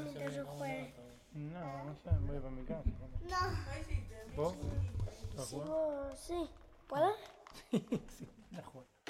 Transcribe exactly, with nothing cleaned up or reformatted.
querés mientras yo juegue? No, no sé, voy para mi casa. No. ¿Vos? ¿Vas a Si jugar? vos, sí. ¿Puedo? Sí, sí, la juego.